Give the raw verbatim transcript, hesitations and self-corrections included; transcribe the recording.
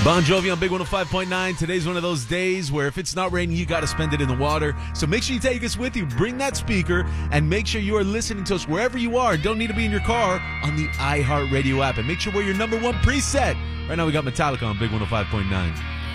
Bon Jovi on Big one oh five point nine. Today's one of those days where if it's not raining, you got to spend it in the water. So make sure you take us with you. Bring that speaker and make sure you are listening to us wherever you are. Don't need to be in your car on the iHeartRadio app. And make sure we're your number one preset. Right now we got Metallica on Big one oh five point nine.